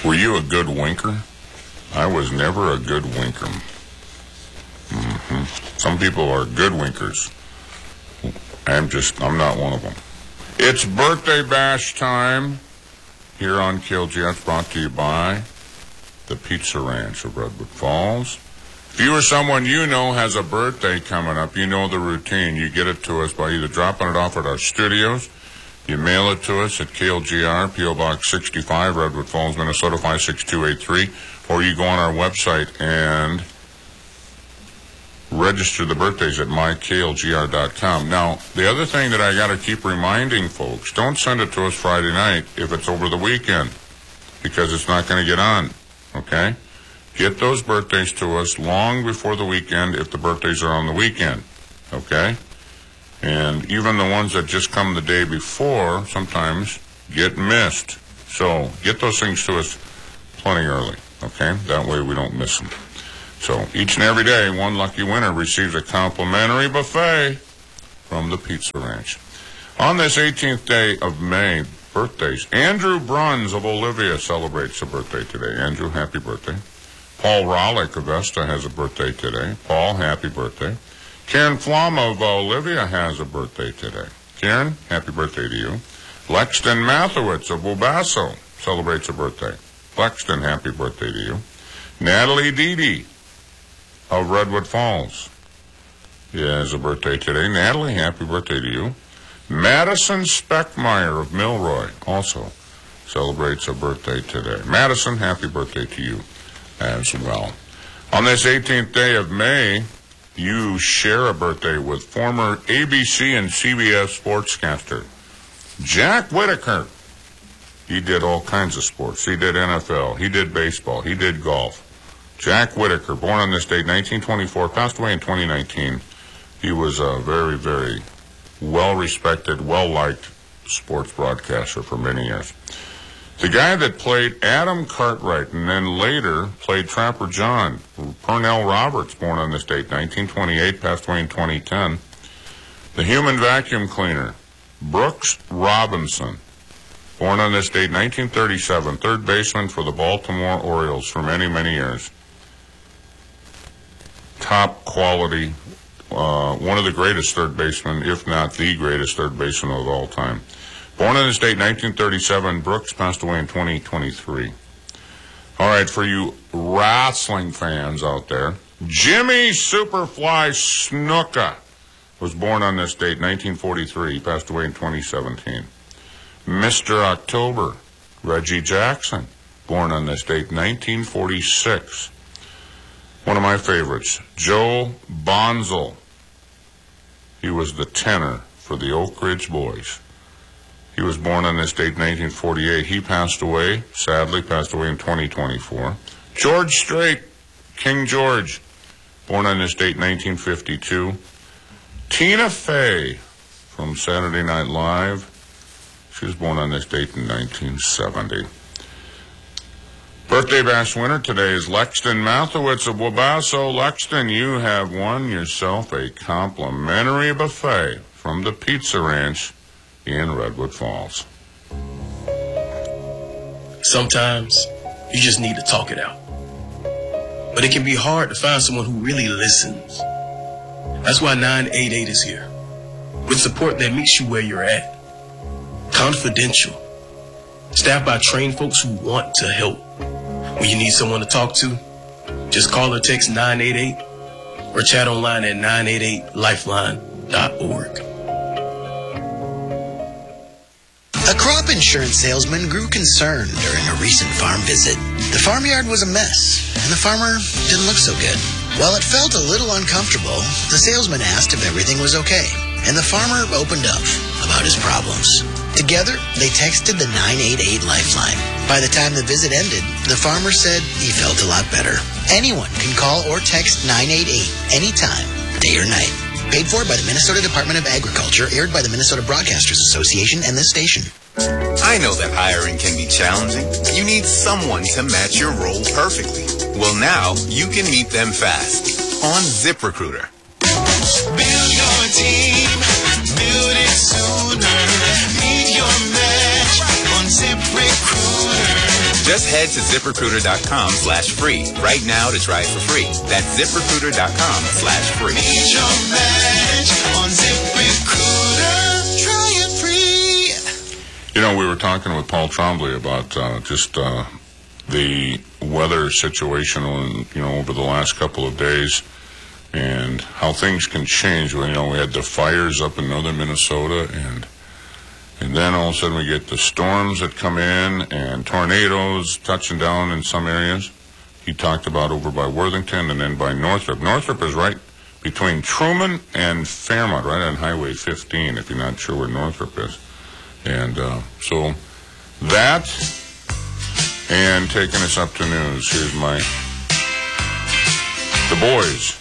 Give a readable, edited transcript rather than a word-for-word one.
Were you a good winker? I was never a good winker. Some people are good winkers. I'm not one of them. It's birthday bash time here on KLGF, brought to you by the Pizza Ranch of Redwood Falls. If you or someone you know has a birthday coming up, you know the routine. You get it to us by either dropping it off at our studios, you mail it to us at KLGR, P.O. Box 65, Redwood Falls, Minnesota 56283, or you go on our website and register the birthdays at myklgr.com. Now, the other thing that I got to keep reminding folks, don't send it to us Friday night if it's over the weekend, because it's not going to get on, okay? Get those birthdays to us long before the weekend if the birthdays are on the weekend, okay? And even the ones that just come the day before sometimes get missed. So get those things to us plenty early, okay? That way we don't miss them. So each and every day, one lucky winner receives a complimentary buffet from the Pizza Ranch. On this 18th day of May, birthdays. Andrew Bruns of Olivia celebrates a birthday today. Andrew, happy birthday. Paul Rollick of Vesta has a birthday today. Paul, happy birthday. Karen Flom of Olivia has a birthday today. Karen, happy birthday to you. Lexton Mathowitz of Wabasso celebrates a birthday. Lexton, happy birthday to you. Natalie Dede of Redwood Falls has a birthday today. Natalie, happy birthday to you. Madison Speckmeyer of Milroy also celebrates a birthday today. Madison, happy birthday to you as well. On this 18th day of May, you share a birthday with former ABC and CBS sportscaster Jack Whitaker. He did all kinds of sports. He did NFL. He did baseball. He did golf. Jack Whitaker, born on this date, 1924, passed away in 2019. He was a very, very well-respected, well-liked sports broadcaster for many years. The guy that played Adam Cartwright and then later played Trapper John, Pernell Roberts, born on this date, 1928, passed away in 2010. The human vacuum cleaner, Brooks Robinson, born on this date, 1937, third baseman for the Baltimore Orioles for many, many years. Top quality, one of the greatest third basemen, if not the greatest third baseman of all time. Born on this date, 1937, Brooks passed away in 2023. All right, for you wrestling fans out there, Jimmy Superfly Snuka was born on this date, 1943. He passed away in 2017. Mr. October, Reggie Jackson, born on this date, 1946. One of my favorites, Joe Bonzel. He was the tenor for the Oak Ridge Boys. He was born on this date, 1948. He passed away, sadly passed away in 2024. George Strait, King George, born on this date, 1952. Tina Fey from Saturday Night Live. She was born on this date in 1970. Birthday bash winner today is Lexton Mathowitz of Wabasso. Lexton, you have won yourself a complimentary buffet from the Pizza Ranch in Redwood Falls. Sometimes you just need to talk it out. But it can be hard to find someone who really listens. That's why 988 is here, with support that meets you where you're at. Confidential. Staffed by trained folks who want to help. When you need someone to talk to, just call or text 988 or chat online at 988lifeline.org. A crop insurance salesman grew concerned during a recent farm visit. The farmyard was a mess, and the farmer didn't look so good. While it felt a little uncomfortable, the salesman asked if everything was okay, and the farmer opened up about his problems. Together, they texted the 988 Lifeline. By the time the visit ended, the farmer said he felt a lot better. Anyone can call or text 988 anytime, day or night. Paid for by the Minnesota Department of Agriculture, aired by the Minnesota Broadcasters Association and this station. I know that hiring can be challenging. You need someone to match your role perfectly. Well, now you can meet them fast on ZipRecruiter. Build your team, build it sooner. Meet your match on ZipRecruiter. Just head to ZipRecruiter.com/free right now to try it for free. That's ZipRecruiter.com/free. Need your match on ZipRecruiter. Try it free. You know, we were talking with Paul Trombley about just the weather situation over the last couple of days and how things can change. We had the fires up in northern Minnesota, and then all of a sudden we get the storms that come in and tornadoes touching down in some areas. He talked about over by Worthington and then by Northrop. Northrop is right between Truman and Fairmont, right on Highway 15, if you're not sure where Northrop is. And so that, and taking us up to news, here's the boys